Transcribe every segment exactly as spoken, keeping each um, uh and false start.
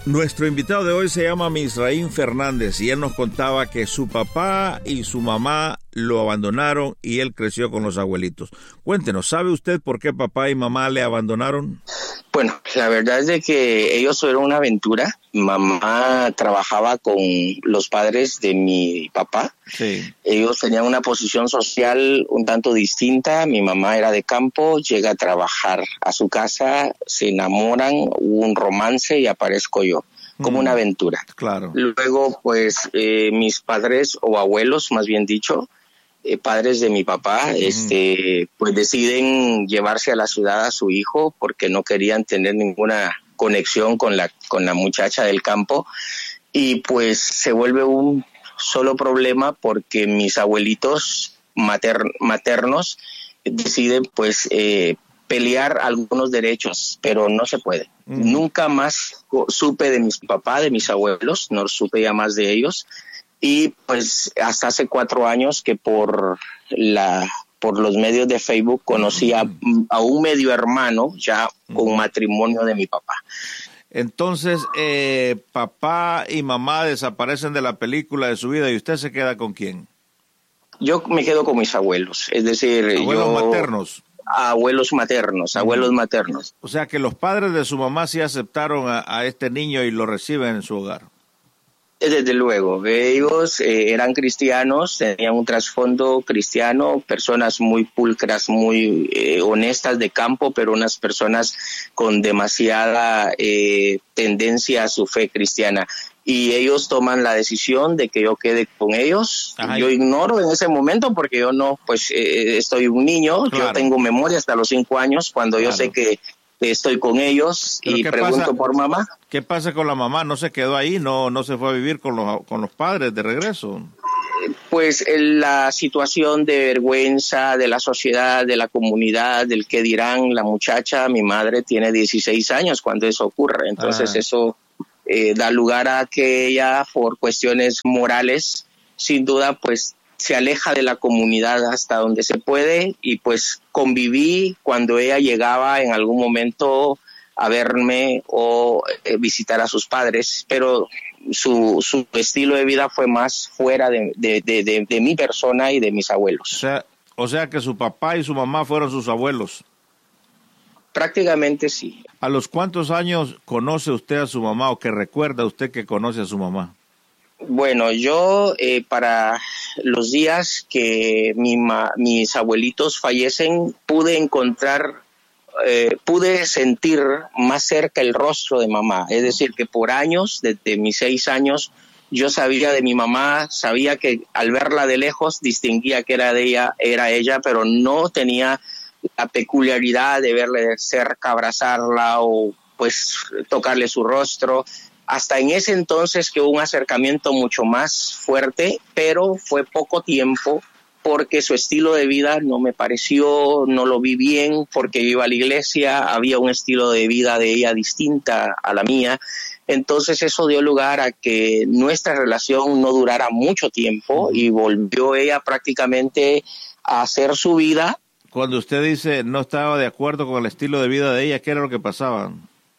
Nuestro invitado de hoy se llama Misraín Fernández y él nos contaba que su papá y su mamá lo abandonaron y él creció con los abuelitos. Cuéntenos, ¿sabe usted por qué papá y mamá le abandonaron? Bueno, la verdad es de que ellos fueron una aventura. Mamá trabajaba con los padres de mi papá. Sí. Ellos tenían una posición social un tanto distinta. Mi mamá era de campo, llega a trabajar a su casa, se enamoran, hubo un romance y aparezco yo, como mm, una aventura. Claro. Luego, pues, eh, mis padres o abuelos, más bien dicho, Eh, padres de mi papá, uh-huh. este, pues deciden llevarse a la ciudad a su hijo porque no querían tener ninguna conexión con la con la muchacha del campo, y pues se vuelve un solo problema porque mis abuelitos mater- maternos deciden pues eh, pelear algunos derechos, pero no se puede. Uh-huh. Nunca más supe de mis papás, de mis abuelos, no supe ya más de ellos. Y pues hasta hace cuatro años que por la por los medios de Facebook conocí a, a un medio hermano ya con matrimonio de mi papá. Entonces, eh, papá y mamá desaparecen de la película de su vida y usted se queda ¿con quién? Yo me quedo con mis abuelos, es decir, abuelos yo, maternos. Abuelos maternos, abuelos maternos. O sea que los padres de su mamá sí aceptaron a, a este niño y lo reciben en su hogar. Desde luego, ellos eh, eran cristianos, tenían un trasfondo cristiano, personas muy pulcras, muy eh, honestas de campo, pero unas personas con demasiada eh, tendencia a su fe cristiana. Y ellos toman la decisión de que yo quede con ellos. Ajá. Yo ignoro en ese momento porque yo no, pues eh, estoy un niño, claro. Yo tengo memoria hasta los cinco años cuando claro. Yo sé que estoy con ellos y pregunto pasa, por mamá. ¿Qué pasa con la mamá? ¿No se quedó ahí? ¿No no se fue a vivir con los con los padres de regreso? Pues la situación de vergüenza de la sociedad, de la comunidad, del qué dirán. La muchacha, mi madre, tiene dieciséis años cuando eso ocurre. Entonces ah. eso eh, da lugar a que ella, por cuestiones morales, sin duda, pues se aleja de la comunidad hasta donde se puede, y pues conviví cuando ella llegaba en algún momento a verme o eh, visitar a sus padres, pero su, su estilo de vida fue más fuera de, de, de, de, de mi persona y de mis abuelos. O sea, o sea que su papá y su mamá fueron sus abuelos. Prácticamente sí. ¿A los cuántos años conoce usted a su mamá o que recuerda usted que conoce a su mamá? Bueno, yo eh, para los días que mi ma- mis abuelitos fallecen, pude encontrar, eh, pude sentir más cerca el rostro de mamá. Es decir, que por años, desde mis seis años, yo sabía de mi mamá, sabía que al verla de lejos distinguía que era de ella, era ella, pero no tenía la peculiaridad de verle de cerca, abrazarla o pues tocarle su rostro. Hasta en ese entonces que hubo un acercamiento mucho más fuerte, pero fue poco tiempo porque su estilo de vida no me pareció, no lo vi bien, porque yo iba a la iglesia, había un estilo de vida de ella distinta a la mía. Entonces eso dio lugar a que nuestra relación no durara mucho tiempo y volvió ella prácticamente a hacer su vida. Cuando usted dice no estaba de acuerdo con el estilo de vida de ella, ¿qué era lo que pasaba?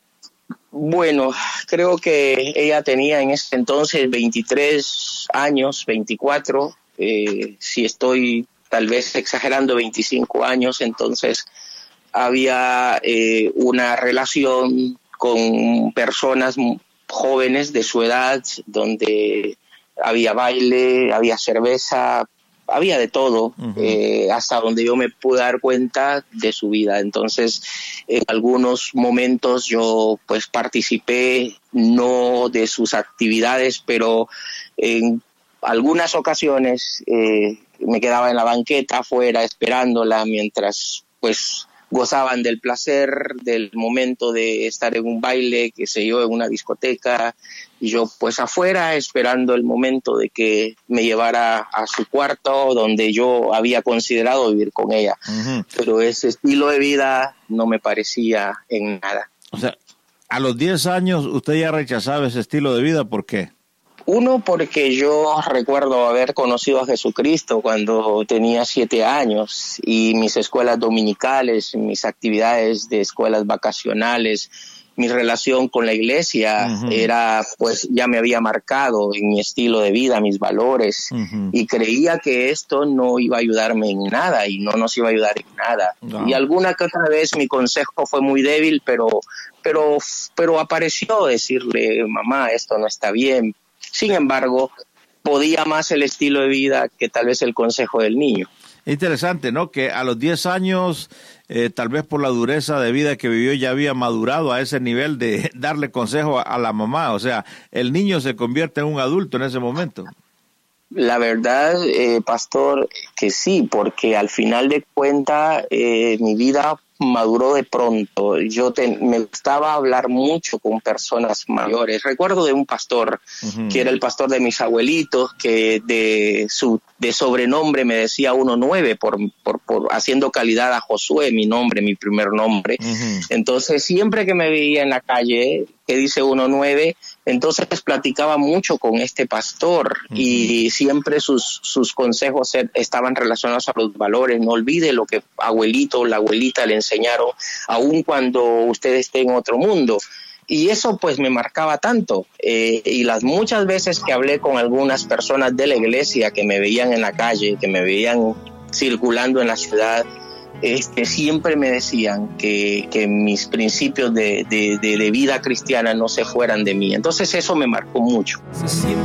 Bueno, creo que ella tenía en ese entonces veintitrés años, veinticuatro, eh, si estoy tal vez exagerando, veinticinco años. Entonces había eh, una relación con personas jóvenes de su edad, donde había baile, había cerveza, había de todo, uh-huh. eh, hasta donde yo me pude dar cuenta de su vida. Entonces, en algunos momentos yo pues participé, no de sus actividades, pero en algunas ocasiones eh, me quedaba en la banqueta afuera esperándola mientras pues gozaban del placer, del momento de estar en un baile, qué sé yo, en una discoteca, y yo pues afuera esperando el momento de que me llevara a su cuarto donde yo había considerado vivir con ella. Uh-huh. Pero ese estilo de vida no me parecía en nada. O sea, a los diez años usted ya rechazaba ese estilo de vida, ¿por qué? Uno, porque yo recuerdo haber conocido a Jesucristo cuando tenía siete años y mis escuelas dominicales, mis actividades de escuelas vacacionales, mi relación con la iglesia uh-huh. era, pues ya me había marcado en mi estilo de vida, mis valores, uh-huh. y creía que esto no iba a ayudarme en nada y no nos iba a ayudar en nada. No. Y alguna que otra vez mi consejo fue muy débil, pero, pero, pero apareció decirle, mamá, esto no está bien. Sin embargo, podía más el estilo de vida que tal vez el consejo del niño. Interesante, ¿no? Que a los diez años, eh, tal vez por la dureza de vida que vivió, ya había madurado a ese nivel de darle consejo a, a la mamá. O sea, el niño se convierte en un adulto en ese momento. La verdad, eh, pastor, que sí, porque al final de cuentas eh, mi vida maduró de pronto. Yo te, me gustaba hablar mucho con personas mayores. Recuerdo de un pastor, uh-huh. que era el pastor de mis abuelitos, que de su de sobrenombre me decía uno nueve por, por, por haciendo calidad a Josué, mi nombre, mi primer nombre. Uh-huh. Entonces, siempre que me veía en la calle, que dice uno nueve, entonces platicaba mucho con este pastor, uh-huh. y siempre sus, sus consejos estaban relacionados a los valores. No olvide lo que abuelito o la abuelita le enseñaron, aun cuando usted esté en otro mundo. Y eso pues me marcaba tanto, eh, y las muchas veces que hablé con algunas personas de la iglesia que me veían en la calle, que me veían circulando en la ciudad, este, siempre me decían que, que mis principios de, de, de, de vida cristiana no se fueran de mí. Entonces eso me marcó mucho.